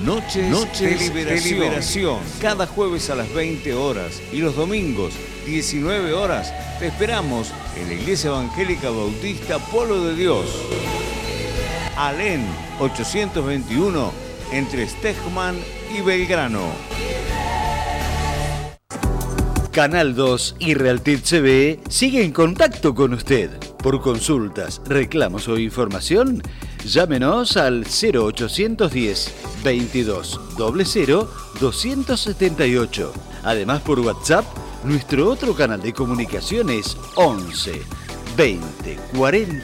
Noches de Liberación. Cada jueves a las 20 horas y los domingos 19 horas te esperamos en la Iglesia Evangélica Bautista Pueblo de Dios. Alén 821 entre Stegman y Belgrano. Canal 2 y Realtit TV sigue en contacto con usted. Por consultas, reclamos o información, llámenos al 0810 22 00 278. Además, por WhatsApp, nuestro otro canal de comunicación es 11 20 40